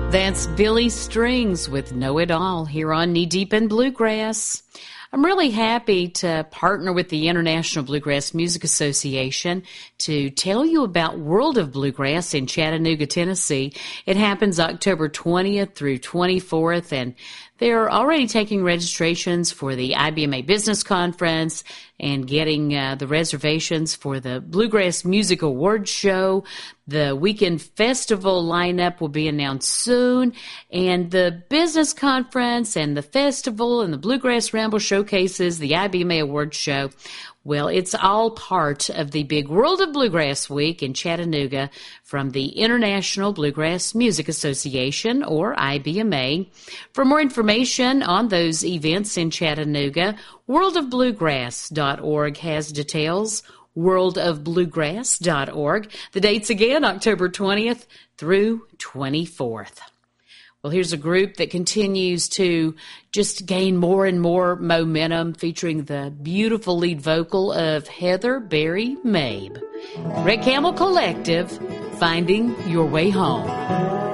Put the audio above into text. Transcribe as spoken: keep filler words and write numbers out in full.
That's Billy Strings with Know It All here on Knee Deep in Bluegrass. I'm really happy to partner with the International Bluegrass Music Association to tell you about World of Bluegrass in Chattanooga, Tennessee. It happens October twentieth through twenty-fourth, and they're already taking registrations for the I B M A Business Conference and getting uh, the reservations for the Bluegrass Music Awards Show. The weekend festival lineup will be announced soon, and the business conference and the festival and the Bluegrass Ramble showcases, the I B M A Awards Show. Well, it's all part of the big World of Bluegrass Week in Chattanooga from the International Bluegrass Music Association, or I B M A. For more information on those events in Chattanooga, world of bluegrass dot org has details. world of bluegrass dot org. The dates again, October twentieth through twenty-fourth. Well, here's a group that continues to just gain more and more momentum, featuring the beautiful lead vocal of Heather Berry Mabe. Red Camel Collective, Finding Your Way Home.